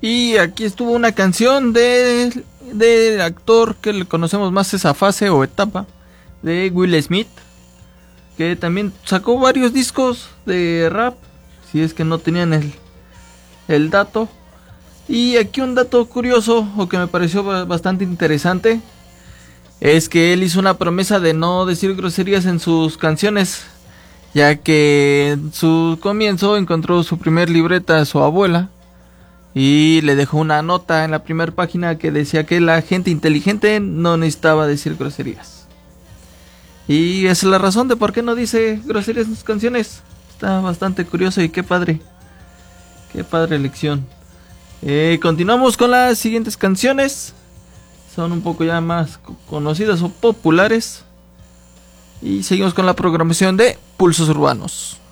Y aquí estuvo una canción del actor que le conocemos más esa fase o etapa de Will Smith, que también sacó varios discos de rap, si es que no tenían el dato. Y aquí un dato curioso o que me pareció bastante interesante es que él hizo una promesa de no decir groserías en sus canciones, ya que en su comienzo encontró su primer libreta a su abuela y le dejó una nota en la primera página que decía que la gente inteligente no necesitaba decir groserías. Y esa es la razón de por qué no dice groserías en sus canciones. Está bastante curioso y qué padre elección. Continuamos con las siguientes canciones. Son un poco ya más conocidas o populares. Y seguimos con la programación de Pulsos Urbanos.